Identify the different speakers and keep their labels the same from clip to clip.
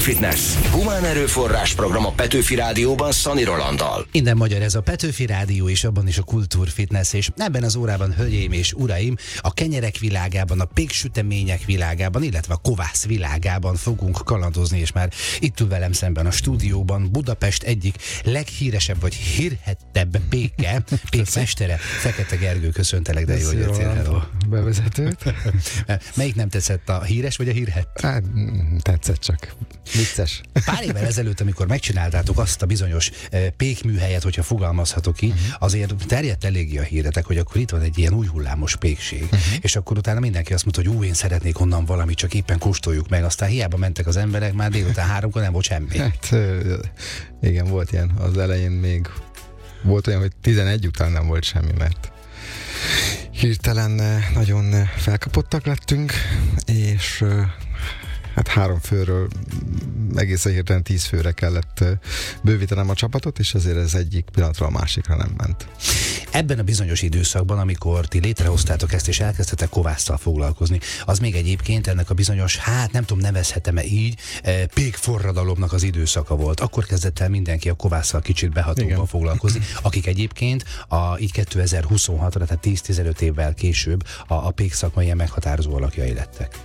Speaker 1: Kultúrfitness. Humán erőforrás program a Petőfi Rádióban Szani Rolanddal.
Speaker 2: Minden magyar ez a Petőfi Rádió, és abban is a Kultúrfitness, és ebben az órában, hölgyeim és uraim, a kenyerek világában, a péksütemények világában, illetve a kovász világában fogunk kalandozni, és már itt ül velem szemben a stúdióban Budapest egyik leghíresebb vagy hírhettebb pékmestere, Fekete Gergő. Köszöntelek, de jó, hogy jöttél.
Speaker 3: Bevezetőt.
Speaker 2: Melyik nem tetszett, a híres vagy a hírhett?
Speaker 3: Hát, tetszett csak. Vicces.
Speaker 2: Pár évvel ezelőtt, amikor megcsináltátok azt a bizonyos pékműhelyet, hogyha fogalmazhatok így, azért terjedt eléggé a híretek, hogy akkor itt van egy ilyen új hullámos pékség. És akkor utána mindenki azt mondta, hogy én szeretnék onnan valamit, csak éppen kóstoljuk meg. Aztán hiába mentek az emberek, már délután 3-kor nem volt semmi.
Speaker 3: Hát, igen, volt ilyen. Az elején még volt olyan, hogy 11 után nem volt semmi, mert hirtelen nagyon felkapottak lettünk, és hát 3 főről egészen hirtelen 10 főre kellett bővítenem a csapatot, és azért ez egyik pillanatról a másikra nem ment.
Speaker 2: Ebben a bizonyos időszakban, amikor ti létrehoztátok ezt, és elkezdtetek kovásszal foglalkozni, az még egyébként ennek a bizonyos, hát nem tudom, nevezhetem-e így, pékforradalomnak az időszaka volt. Akkor kezdett el mindenki a kovásszal kicsit behatóban foglalkozni, akik egyébként így 2026-ra, tehát 10-15 évvel később a pékszakma ilyen meghatározó alakjai lettek.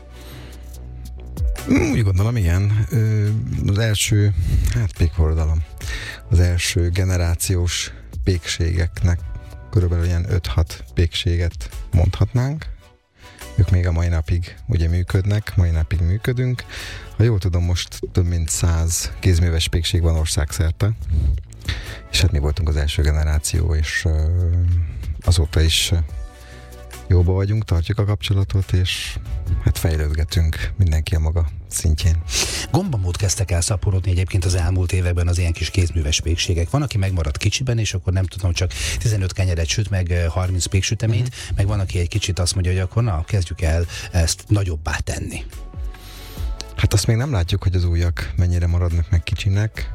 Speaker 3: Úgy gondolom, igen. Az első, pékforradalom, az első generációs pékségeknek körülbelül ilyen 5-6 pékséget mondhatnánk. Ők még a mai napig ugye működnek, mai napig működünk. Ha jól tudom, most több mint 100 kézműves pékség van országszerte. És hát mi voltunk az első generáció, és azóta is jóba vagyunk, tartjuk a kapcsolatot, és hát fejlődgetünk mindenki a maga szintjén.
Speaker 2: Gombamód kezdtek el szaporodni egyébként az elmúlt években az ilyen kis kézműves pékségek. Van, aki megmaradt kicsiben, és akkor nem tudom, csak 15 kenyeret süt, meg 30 péksüteményt, meg van, aki egy kicsit azt mondja, hogy akkor kezdjük el ezt nagyobbá tenni.
Speaker 3: Hát azt még nem látjuk, hogy az újak mennyire maradnak meg kicsinek.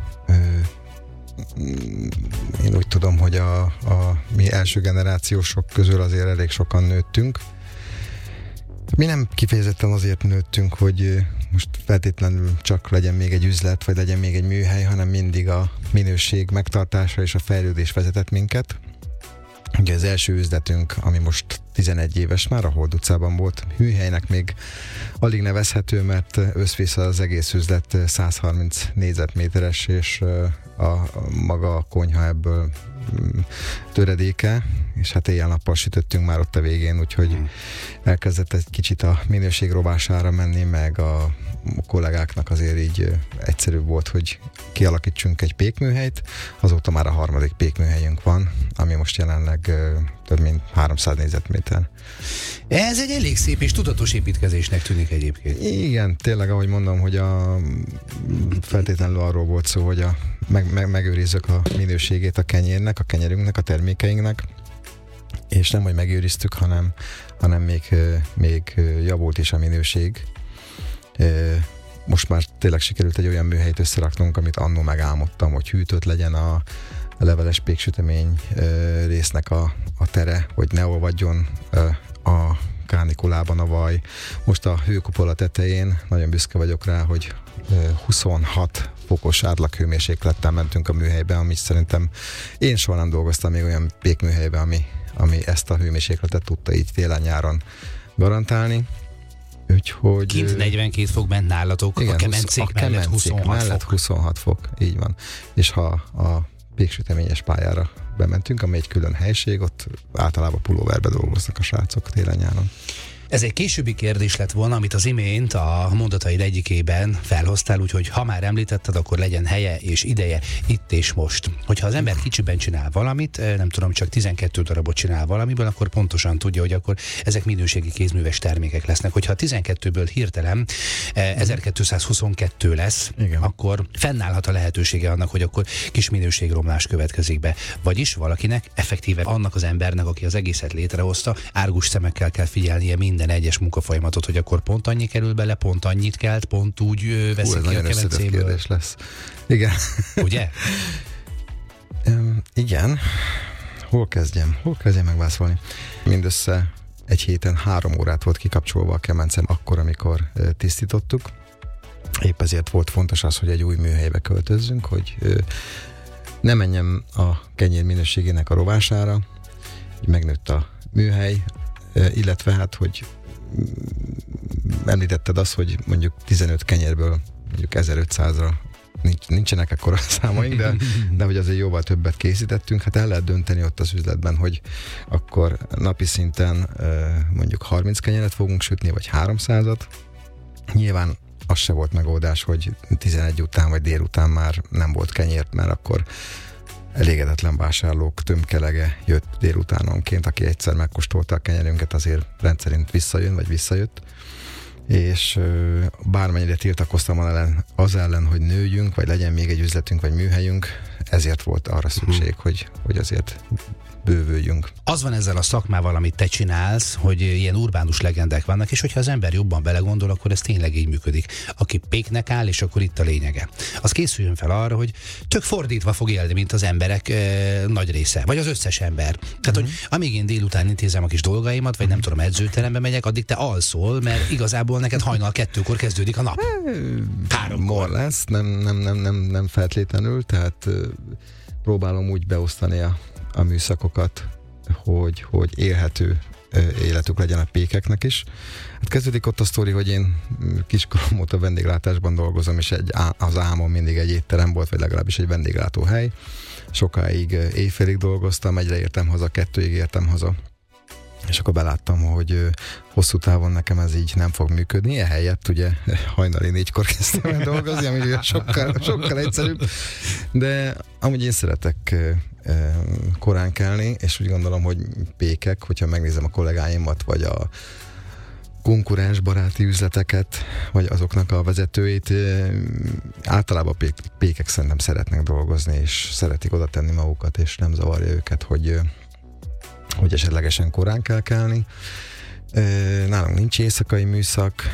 Speaker 3: Én úgy tudom, hogy a mi első generációsok közül azért elég sokan nőttünk. Mi nem kifejezetten azért nőttünk, hogy most feltétlenül csak legyen még egy üzlet, vagy legyen még egy műhely, hanem mindig a minőség megtartása és a fejlődés vezetett minket. Ugye az első üzletünk, ami most 11 éves már, a Hold utcában volt, műhelynek még alig nevezhető, mert összvész az egész üzlet 130 négyzetméteres, és a maga a konyha ebből töredéke, és hát éjjel-nappal sütöttünk már ott a végén, úgyhogy elkezdett egy kicsit a minőség rovására menni, meg a kollégáknak azért így egyszerűbb volt, hogy kialakítsunk egy pékműhelyt. Azóta már a 3. pékműhelyünk van, ami most jelenleg több mint 300 négyzetméter.
Speaker 2: Ez egy elég szép és tudatos építkezésnek tűnik egyébként.
Speaker 3: Igen, tényleg, ahogy mondom, hogy feltétlenül arról volt szó, hogy megőrizzük a minőségét a kenyérnek, a kenyerünknek, a termékeinknek, és nem, hogy megőriztük, hanem még javult is a minőség. Most már tényleg sikerült egy olyan műhelyt összeraknunk, amit annó megálmodtam, hogy hűtött legyen a leveles péksütemény résznek a tere, hogy ne olvadjon a kánikulában a vaj. Most a hőkupola tetején nagyon büszke vagyok rá, hogy 26 fokos átlaghőmérséklettel mentünk a műhelybe, amit szerintem én soha nem dolgoztam még olyan pékműhelybe, ami ezt a hőmérsékletet tudta így télen-nyáron garantálni. Úgyhogy,
Speaker 2: kint 42 fok bent nálatok, igen, a kemencék mellett
Speaker 3: 26 fok, így van. És ha a péksüteményes pályára bementünk, ami egy külön helység, ott általában pulóverbe dolgoznak a srácok télen-nyáron.
Speaker 2: Ez egy későbbi kérdés lett volna, amit az imént a mondataid egyikében felhoztál, úgyhogy ha már említetted, akkor legyen helye és ideje itt és most. Hogyha az ember kicsiben csinál valamit, nem tudom, csak 12 darabot csinál valamiből, akkor pontosan tudja, hogy akkor ezek minőségi kézműves termékek lesznek. Hogyha 12-ből hirtelen 1222 lesz, igen, akkor fennállhat a lehetősége annak, hogy akkor kis minőségromlás következik be. Vagyis valakinek, effektíve annak az embernek, aki az egészet létrehozta, árgus szemekkel kell figyelnie minden egyes munkafolyamatot, hogy akkor pont annyi kerül bele, pont annyit kelt, pont úgy veszik ki a kemencéből.
Speaker 3: Kérdés lesz. Igen.
Speaker 2: Ugye?
Speaker 3: Igen. Hol kezdjem megválaszolni? Mindössze egy héten 3 órát volt kikapcsolva a kemencem akkor, amikor tisztítottuk. Épp ezért volt fontos az, hogy egy új műhelybe költözzünk, hogy ne menjem a kenyér minőségének a rovására. Megnőtt a műhely, illetve hát, hogy említetted azt, hogy mondjuk 15 kenyérből mondjuk 1500-ra nincsenek ekkora számaink, de hogy azért jóval többet készítettünk. Hát el lehet dönteni ott az üzletben, hogy akkor napi szinten mondjuk 30 kenyeret fogunk sütni, vagy 300-at. Nyilván az se volt megoldás, hogy 11 után vagy délután már nem volt kenyért, mert akkor elégedetlen vásárlók tömkelege jött délutánonként, aki egyszer megkóstolta a kenyerünket, azért rendszerint visszajön, vagy visszajött. És bármennyire tiltakoztam az ellen, hogy nőjünk, vagy legyen még egy üzletünk, vagy műhelyünk, ezért volt arra szükség, hogy azért bővüljünk.
Speaker 2: Az van ezzel a szakmával, amit te csinálsz, hogy ilyen urbánus legendák vannak, és hogyha az ember jobban belegondol, akkor ez tényleg így működik. Aki péknek áll, és akkor itt a lényege. Az készüljön fel arra, hogy tök fordítva fog élni, mint az emberek nagy része, vagy az összes ember. Tehát, hogy amíg én délután intézem a kis dolgaimat, vagy nem tudom, edzőterembe megyek, addig te alszol, mert igazából neked hajnal 2-kor kezdődik a nap. 3-kor
Speaker 3: lesz, nem feltétlenül, tehát próbálom úgy beosztani a műszakokat, hogy élhető életük legyen a pékeknek is. Hát kezdődik ott a sztori, hogy én kiskorom óta vendéglátásban dolgozom, és az álmom mindig egy étterem volt, vagy legalábbis egy vendéglátóhely. Sokáig éjfélig dolgoztam, egyre értem haza, 2-ig értem haza. És akkor beláttam, hogy hosszú távon nekem ez így nem fog működni. Ehelyett ugye hajnali 4-kor kezdtem el dolgozni, ami ugye sokkal egyszerűbb. De amúgy én szeretek korán kelni, és úgy gondolom, hogy pékek, hogyha megnézem a kollégáimat, vagy a konkurens baráti üzleteket, vagy azoknak a vezetőit, általában pékek szerintem szeretnek dolgozni, és szeretik oda tenni magukat, és nem zavarja őket, hogy esetlegesen korán kell kelni. Nálunk nincs éjszakai műszak,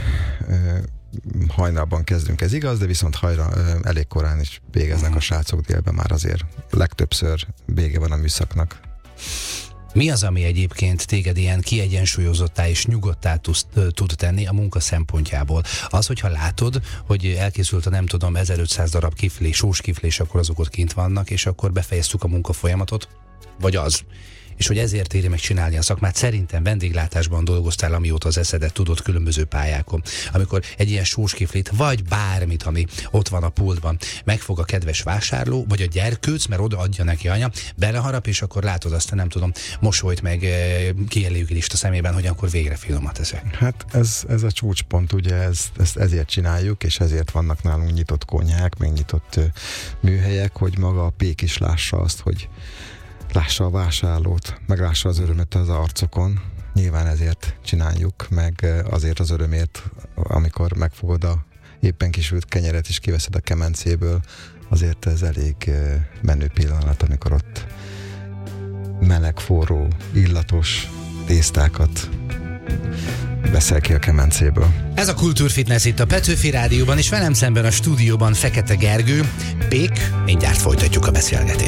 Speaker 3: hajnalban kezdünk, ez igaz, de viszont elég korán is végeznek a srácok, délben már azért legtöbbször vége van a műszaknak.
Speaker 2: Mi az, ami egyébként téged ilyen kiegyensúlyozottá és nyugodtá tud tenni a munka szempontjából? Az, hogyha látod, hogy elkészült a nem tudom 1500 darab kiflés, sós kiflés, akkor azok ott kint vannak, és akkor befejeztük a munkafolyamatot? Vagy az? És hogy ezért éri meg csinálni a szakmát. Szerintem vendéglátásban dolgoztál, amióta az eszedet tudod, különböző pályákon. Amikor egy ilyen sóskiflit, vagy bármit, ami ott van a pultban, megfog a kedves vásárló, vagy a gyerkőc, mert oda adja neki anya, beleharap, és akkor látod azt, nem tudom, mosolyt meg kielőjük is a szemében, hogy akkor végre finomat eszek.
Speaker 3: Hát ez a csúcspont, ugye ezt ezért csináljuk, és ezért vannak nálunk nyitott konyhák, még nyitott műhelyek, hogy maga a pék is lássa azt, hogy lássa a vásárlót, meg lássa az örömet az arcokon. Nyilván ezért csináljuk, meg azért az örömért, amikor megfogod a éppen kisült kenyeret és kiveszed a kemencéből, azért ez elég menő pillanat, amikor ott meleg, forró, illatos tésztákat veszel ki a kemencéből.
Speaker 2: Ez a Kultúrfitness itt a Petőfi Rádióban, és velem szemben a stúdióban Fekete Gergő. Pék, mindjárt folytatjuk a beszélgetést.